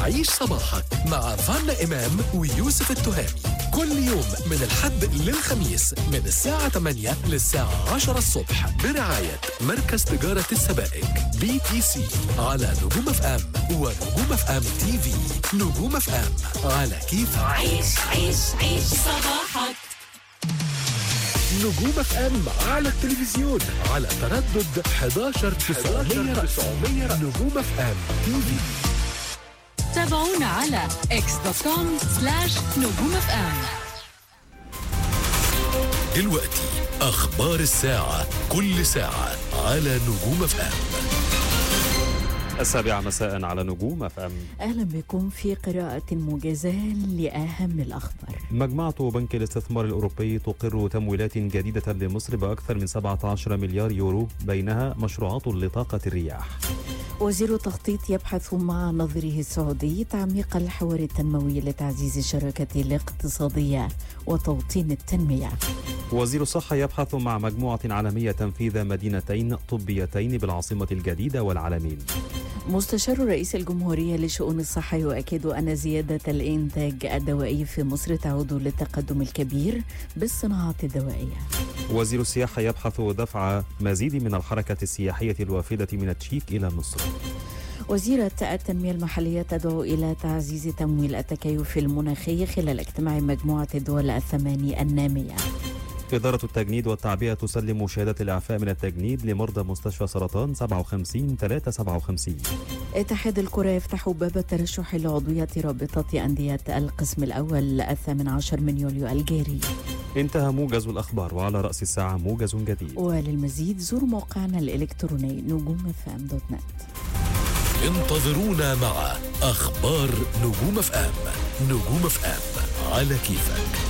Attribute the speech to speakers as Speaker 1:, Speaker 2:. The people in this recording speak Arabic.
Speaker 1: عيش صباحك مع فانا إمام ويوسف التهامي كل يوم من الحد للخميس من الساعة 8 للساعة 10 الصبح برعاية مركز تجارة السبائك BTC على نجوم اف ام ونجوم اف ام تي في. نجوم اف ام على كيف
Speaker 2: عيش صباحك.
Speaker 1: نجوم اف ام على التلفزيون على تردد 11900 نجوم اف ام تي في.
Speaker 2: تابعونا على x.com/نجوم اف ام.
Speaker 1: دلوقتي أخبار الساعة كل ساعة على نجوم اف ام.
Speaker 3: 7 مساء على نجوم اف ام.
Speaker 4: أهلا بكم في قراءة موجزة لأهم الأخبار.
Speaker 3: مجموعة بنك الاستثمار الأوروبي تقر تمويلات جديدة لمصر بأكثر من 17 مليار يورو، بينها مشروعات لطاقة الرياح.
Speaker 4: وزير التخطيط يبحث مع نظيره السعودي تعميق الحوار التنموي لتعزيز الشراكة الاقتصادية وتوطين التنمية.
Speaker 3: وزير الصحة يبحث مع مجموعة عالمية تنفيذ مدينتين طبيتين بالعاصمة الجديدة والعلمين.
Speaker 4: مستشار رئيس الجمهورية لشؤون الصحة يؤكد أن زيادة الإنتاج الدوائي في مصر تعود للتقدم الكبير بالصناعة الدوائية.
Speaker 3: وزير السياحة يبحث دفع مزيد من الحركة السياحية الوافدة من التشيك إلى مصر.
Speaker 4: وزيرة التنمية المحلية تدعو إلى تعزيز تمويل التكيف المناخي خلال اجتماع مجموعة الدول الثماني النامية.
Speaker 3: إدارة التجنيد والتعبئة تسلم شهادة الإعفاء من التجنيد لمرضى مستشفى سرطان 57-357.
Speaker 4: اتحاد الكرة يفتح باب الترشح لعضوية رابطة أندية القسم الأول 18 من يوليو الجاري.
Speaker 3: انتهى موجز الأخبار، وعلى رأس الساعة موجز جديد.
Speaker 4: وللمزيد زوروا موقعنا الإلكتروني نجومfm.net.
Speaker 1: انتظرونا مع أخبار نجوم اف ام. نجوم اف ام على كيفك.